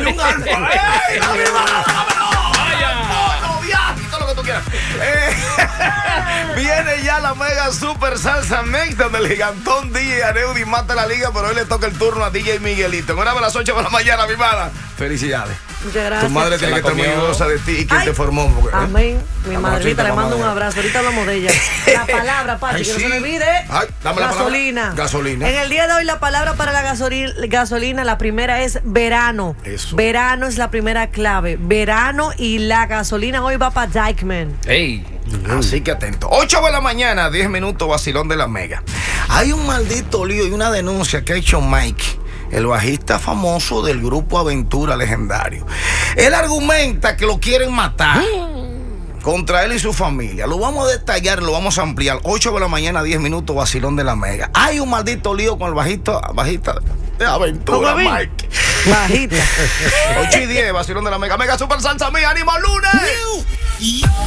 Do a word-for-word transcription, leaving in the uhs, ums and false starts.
y un alfa. ¡Ey, la misma! Eh, viene ya la mega super salsa mix donde el gigantón D J Areudi mata la liga, pero hoy le toca el turno a D J Miguelito. En hora de las ocho de la mañana, mi madre. Felicidades. Muchas gracias. Tu madre tiene que estar muy orgullosa de ti y quien Ay, te formó. Porque, ¿eh? Amén. Mi madrita, le mando un mamá. abrazo. Ahorita hablamos de ella. La palabra, Pachi, Ay, que sí. no se me olvide. Ay, dame la gasolina. palabra. Gasolina. En el día de hoy, la palabra para la gasolina, gasolina, la primera es verano. Eso. Verano es la primera clave. Verano y la gasolina hoy va para Dykeman. Ey. Así que atento. ocho de la mañana, diez minutos, vacilón de la mega. Hay un maldito lío y una denuncia que ha hecho Mike, el bajista famoso del grupo Aventura Legendario. Él argumenta que lo quieren matar contra él y su familia. Lo vamos a detallar, lo vamos a ampliar. ocho de la mañana, diez minutos, vacilón de la mega. Hay un maldito lío con el bajista, bajista de Aventura, Mike. Bajita. ocho y diez, vacilón de la mega. Mega super salsa mía, ánimo lunes.